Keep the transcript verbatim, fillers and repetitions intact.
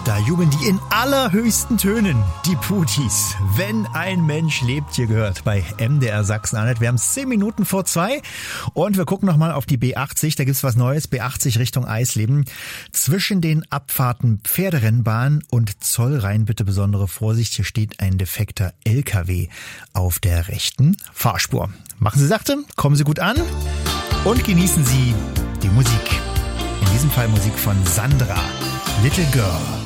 Da jubeln die in allerhöchsten Tönen, die Putis. Wenn ein Mensch lebt, hier gehört bei M D R Sachsen-Anhalt. Wir haben zehn Minuten vor zwei und wir gucken nochmal auf die B achtzig. Da gibt's was Neues, B achtzig Richtung Eisleben. Zwischen den Abfahrten Pferderennbahn und Zollrhein bitte besondere Vorsicht. Hier steht ein defekter L K W auf der rechten Fahrspur. Machen Sie sachte, kommen Sie gut an und genießen Sie die Musik. In diesem Fall Musik von Sandra, Little Girl.